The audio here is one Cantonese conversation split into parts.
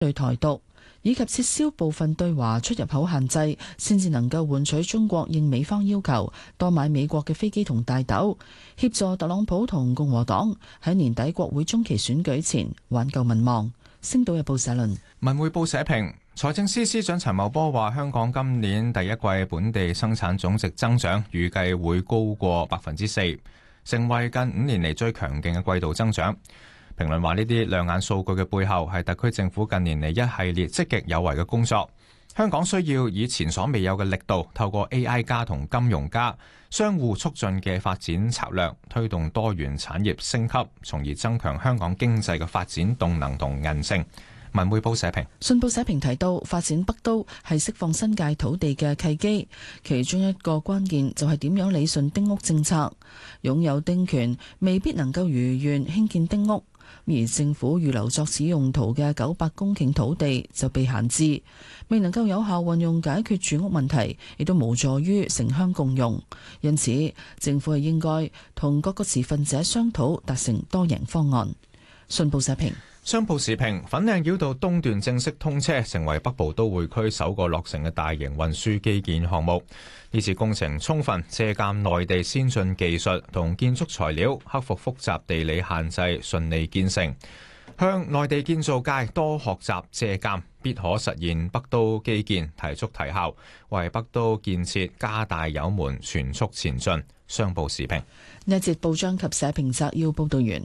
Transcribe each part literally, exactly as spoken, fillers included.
對台獨，以及撤銷部分對華出入口限制，先至能夠換取中國應美方要求多買美國嘅飛機同大豆，協助特朗普同共和黨喺年底國會中期選舉前挽救民望。星島日報社論。 文匯報社評，財政司司長陳茂波話，香港今年第一季本地生產總值增長預計會高過百分之四，成為近五年嚟最強勁嘅季度增長。評論話，呢啲亮眼數據嘅背後係特區政府近年嚟一系列積極有為嘅工作。香港需要以前所未有嘅力度，透過 A I 加同金融加相互促進嘅發展策略，推動多元產業升級，從而增強香港經濟嘅發展動能同韌性。文匯報社評。 信報社評提到，發展北都係釋放新界土地嘅契機，其中一個關鍵就係點樣理順丁屋政策。擁有丁權未必能夠如願興建丁屋，而政府預留作此用途嘅九百公頃土地就被閒置，未能夠有效運用解決住屋問題，亦都無助於城鄉共用。因此，政府係應該同各個持份者商討，達成多贏方案。信報社評。 商報時評，粉嶺繞道東段正式通車，成為北部都會區首個落成嘅大型運輸基建項目。呢次工程充分借鑒內地先進技術同建築材料，克服複雜地理限制，順利建成，向內地建造界多學習借鑑，必可實現北都基建提速提效，為北都建設加大油門，全速前進。商報時評。 呢一節報章及社評摘要報道完。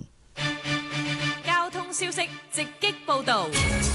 消息直擊報道。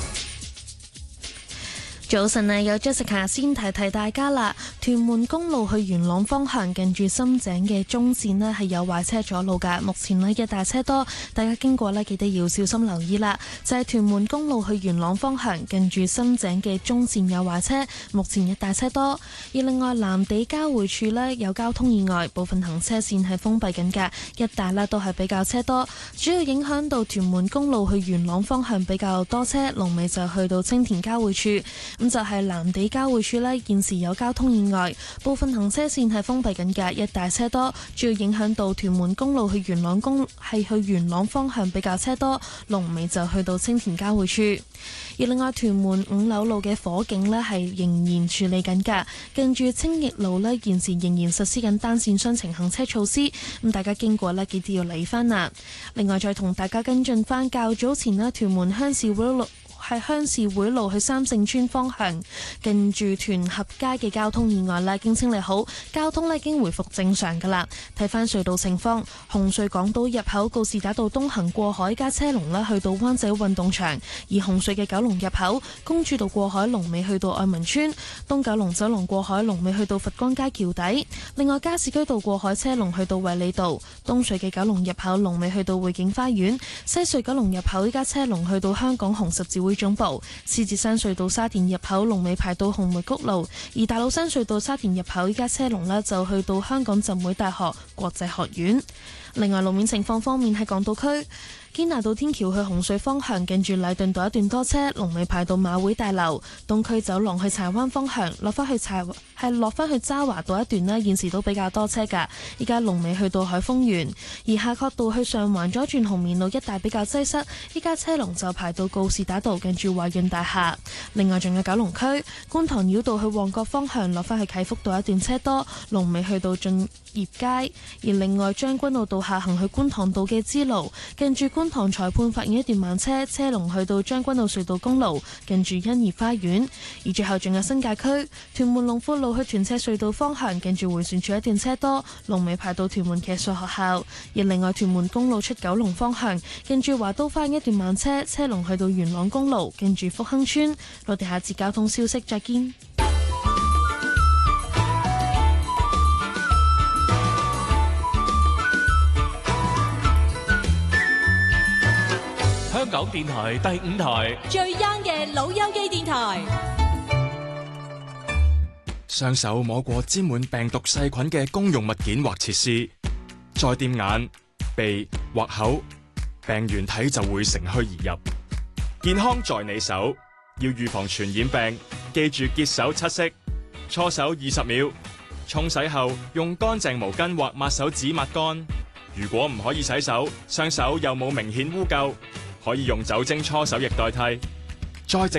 早晨啊，有 Jessica 先提提大家啦。屯門公路去元朗方向近住深井嘅中線呢係有壞車阻路噶，目前呢一大車多，大家經過呢記得要小心留意啦。就係屯門公路去元朗方向近住深井嘅中線有壞車，目前一大車多。而另外藍地交匯處呢有交通意外，部分行車線係封閉緊噶，一帶呢都係比較車多，主要影響到屯門公路去元朗方向比較多車，龍尾就去到青田交匯處。咁就係藍地交匯處呢，現時有交通意外，部分行車線係封閉緊嘅，一大車多，主要影響到屯門公路去元朗公係去元朗方向比較車多，龍尾就去到青田交匯處。而另外屯門五柳路嘅火警呢係仍然處理緊㗎，近住青益路呢現時仍然實施緊單線雙程行車措施，咁大家經過呢記得要理翻啦。另外再同大家跟進翻較早前呢屯門鄉事會路係鄉事會路去三聖村方向，近住屯合街嘅交通意外啦，已經清理好，交通咧已經回復正常噶啦。睇翻隧道情況，紅隧港島入口告士打道東行過海加車龍啦，去到灣仔運動場；而紅隧嘅九龍入口公主道過海龍尾去到愛民村，東九龍走廊過海龍尾去到佛光街橋底。另外加士居道過海車龍去到衛理道，東隧嘅九龍入口龍尾去到匯景花園，西隧九龍入口依家車龍去到香港紅十字會總部，獅子山隧道沙田入口龍尾排到紅梅谷路，而大老山隧道沙田入口依家車龍呢就去到香港浸會大學國際學院。另外路面情況方面，喺港島區堅拿道天橋去紅隧方向，近住禮頓道一段多車，龍尾排到馬會大樓。東區走廊去柴灣方向，落翻去柴係落翻去渣華道一段呢，現時都比較多車噶。依家龍尾去到海豐園，而夏慤道去上環左轉紅棉路一帶比較擠塞，依家車龍就排到告士打道，近住華潤大廈。另外仲有九龍區觀塘繞道去旺角方向，落翻去啟福道一段車多，龍尾去到駿業街。而另外將軍澳道下行去觀塘道嘅支路，近住觀塘裁判法院一段慢車，車龍去到將軍澳隧道公路，近住欣怡花園。而最後仲有新界區屯門龍富路去屯赤隧道方向，近住迴旋處一段車多，龍尾排到屯門騎術學校。而另外屯門公路出九龍方向，近住華都花園一段慢車，車龍去到元朗公路，近住福亨村。我哋下次交通消息再見。 香港電台第五台最 young 嘅老友記電台。 雙手摸過沾滿病毒細菌嘅公用物件或設施，再掂眼、鼻或口，病原體就會乘虛而入。健康在你手，要預防傳染病，記住潔手七式：搓手二十秒，沖洗後用乾淨毛巾或抹手紙抹乾。如果唔可以洗手，雙手又冇明顯污垢，可以用酒精搓手液代替。 再整